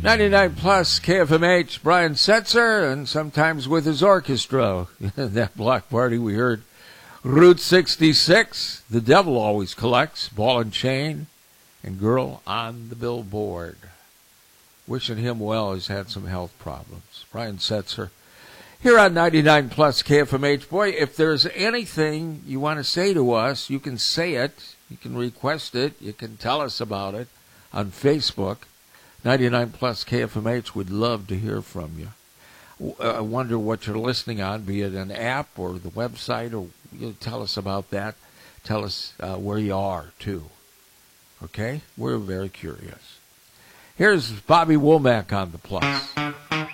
99 plus KFMH, Brian Setzer, and sometimes with his orchestra. That block party we heard Route 66, The Devil Always Collects, Ball and Chain, and Girl on the Billboard. Wishing him well. He's had some health problems. Brian Setzer here on 99 plus KFMH. Boy, if there's anything you want to say to us, you can say it. You can request it. You can tell us about it on Facebook. 99 plus KFMH would love to hear from you. I wonder what you're listening on, be it an app or the website, or tell us about that. Tell us where you are, too. Okay? We're very curious. Here's Bobby Womack on the plus.